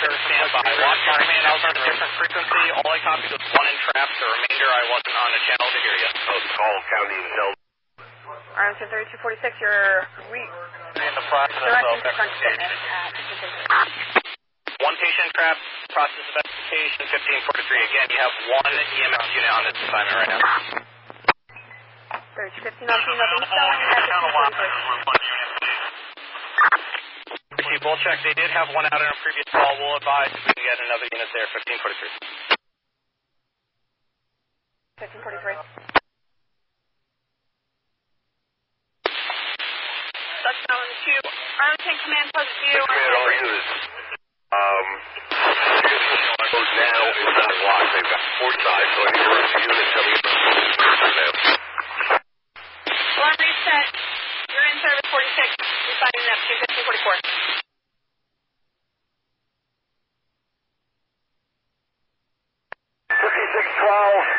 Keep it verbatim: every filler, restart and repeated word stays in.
Roger, stand by. Lost your command, I was on a different frequency. All I copied was one in traps. The remainder, I wasn't on a channel to hear you. Oh, call County Intel. R M ten thirty-two forty-six, you're re in the process directing of to front fitness at one patient trap, process investigation, fifteen forty-three. Again, you have one E M S unit on this assignment right now. Search fifteen on P, nothing showing at fifteen forty-three. Receive, we'll check. They did have one out on a previous call. We'll advise if we can get another unit there, fifteen forty-three. fifteen forty-three. Touchdown on the two. Arlington Command Post view. Command, all units. Um, close now is not locked. They've got port side, so I need to run the unit coming in now. Alarm reset. You're in service forty-six. Residing at fifteen forty-four. fifty-six twelve.